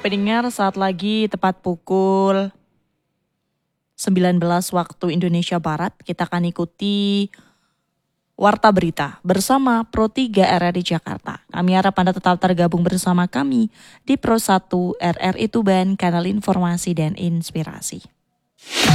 pendengar, saat lagi tepat pukul 19 waktu Indonesia Barat, kita akan ikuti Warta Berita bersama Pro 3 RRI Jakarta. Kami harap Anda tetap tergabung bersama kami di Pro 1 RRI Tuban, kanal informasi dan inspirasi.